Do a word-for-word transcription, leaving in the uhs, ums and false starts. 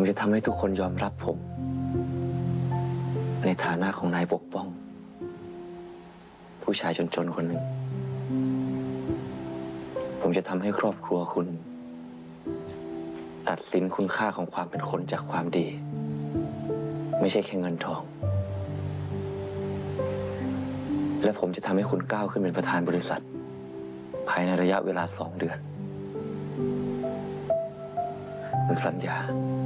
จะทำให้ทุกคนยอมรับผม ในฐานะของนายปกป้อง ผู้ชายจนๆคนหนึ่งผมจะทำให้ครอบครัวคุณ ตัดสินคุณค่าของความเป็นคนจากความดี ไม่ใช่แค่เงินทอง และผมจะทำให้คุณก้าวขึ้นเป็นประธานบริษัท ภายในระยะเวลาสองเดือนผมสัญญา